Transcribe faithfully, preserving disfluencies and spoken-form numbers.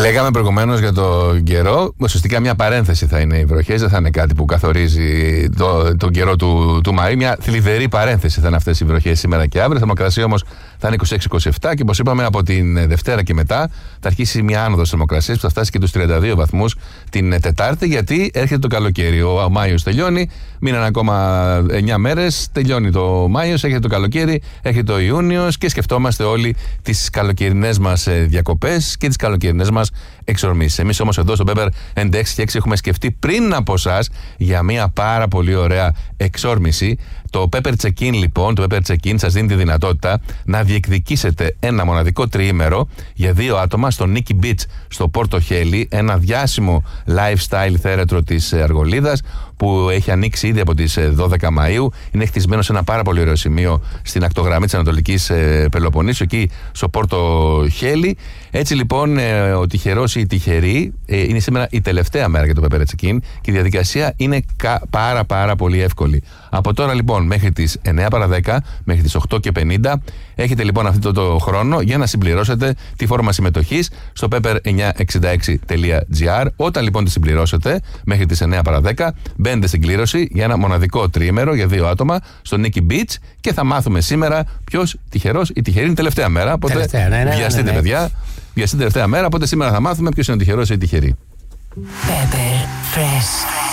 Λέγαμε προηγουμένως για τον καιρό. Ουσιαστικά μια παρένθεση θα είναι οι βροχές, δεν θα είναι κάτι που καθορίζει το, τον καιρό του, του Μαΐ. Μια θλιβερή παρένθεση θα είναι αυτές οι βροχές σήμερα και αύριο. Η θερμοκρασία όμως θα είναι είκοσι έξι είκοσι επτά και όπως είπαμε από την Δευτέρα και μετά θα αρχίσει μια άνοδος θερμοκρασίας που θα φτάσει και τους τριάντα δύο βαθμούς την Τετάρτη, γιατί έρχεται το καλοκαίρι. Ο Μάιος τελειώνει, μείναν ακόμα εννιά μέρες, τελειώνει το Μάιος, έρχεται το καλοκαίρι, έρχεται ο Ιούνιος και σκεφτόμαστε όλοι τις καλοκαιρινές μας διακοπές και τις καλοκαιρινές μας εξορμήσεις. Εμείς όμως εδώ στο Pepper ενενήντα έξι και έξι έχουμε σκεφτεί πριν από εσάς για μια πάρα πολύ ωραία εξόρμηση. Το Pepper Check-in λοιπόν, το Pepper Check-in σας δίνει τη δυνατότητα να διεκδικήσετε ένα μοναδικό τριήμερο για δύο άτομα στο Nikki Beach στο Πόρτο Χέλι, ένα διάσημο lifestyle θέρετρο της Αργολίδας που έχει ανοίξει ήδη από τις δώδεκα Μαΐου. Είναι χτισμένο σε ένα πάρα πολύ ωραίο σημείο στην ακτογραμμή της Ανατολικής Πελοποννήσου, εκεί στο Πόρτο Χέλι. Έτσι λοιπόν, ο τυχερός ή η τυχερή, είναι σήμερα η τελευταία μέρα για το Pepper Check-in και η διαδικασία είναι πάρα πάρα πολύ εύκολη. Από τώρα λοιπόν μέχρι τις εννιά παρά δέκα, μέχρι τις οκτώ και πενήντα, έχετε λοιπόν αυτό το χρόνο για να συμπληρώσετε τη φόρμα συμμετοχής στο pepper εννιακόσια εξήντα έξι τελεία gr. Όταν λοιπόν τη συμπληρώσετε μέχρι τις εννιά παρά δέκα, μπαίνετε στην κλήρωση για ένα μοναδικό τριήμερο για δύο άτομα στο Nikki Beach και θα μάθουμε σήμερα ποιος τυχερός ή τυχερή. Είναι τελευταία μέρα. Οπότε τελευταία, ναι, ναι, ναι, βιαστείτε, ναι, ναι. παιδιά. Βιαστείτε τελευταία μέρα. Οπότε σήμερα θα μάθουμε ποιος είναι ο τυχερός ή η τυχερή. Pepper Fresh.